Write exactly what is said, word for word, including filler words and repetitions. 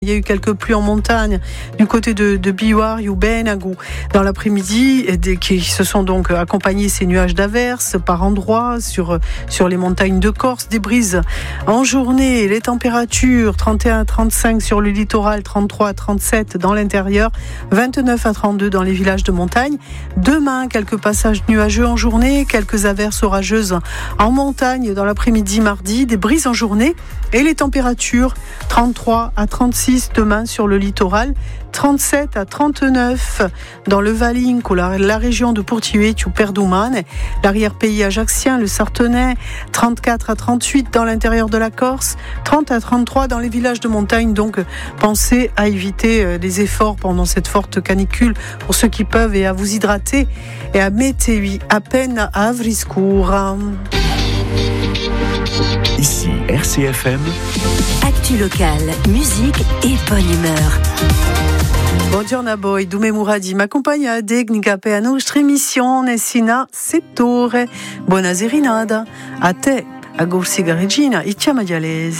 y a eu quelques pluies en montagne du côté de, de Biouar, Youben, dans l'après-midi, qui se sont donc accompagnés ces nuages d'averses par endroits sur, sur les montagnes de Corse, des brises en journée, les températures trente et un à trente-cinq sur le littoral, trente-trois à trente-sept dans l'intérieur, vingt-neuf à trente-deux dans les villages de montagne. Demain, quelques passages nuageux en journée, quelques averses orageuses en montagne dans l'après-midi mardi, des brises en journée et les températures trente-trois à trente-six demain sur le littoral, trente-sept à trente-neuf dans le Valinco, la, la région de Portiuet ou Perdouman, l'arrière-pays ajaccien, le Sartenay, trente-quatre à trente-huit dans l'intérieur de la Corse, trente à trente-trois dans les villages de montagne. Donc pensez à éviter les efforts pendant cette forte canicule pour ceux qui peuvent et à vous hydrater et à mettre à peine à Avriscourt. Ici R C F M. Actu locale, musique et bonne humeur. Buongiorno a voi, Dume Mouradi, m'accompagne à Degnica per la nostra emissione Sina Settore. Buona serinada a te, a Gorsiga Regina, e chiama Dialesi.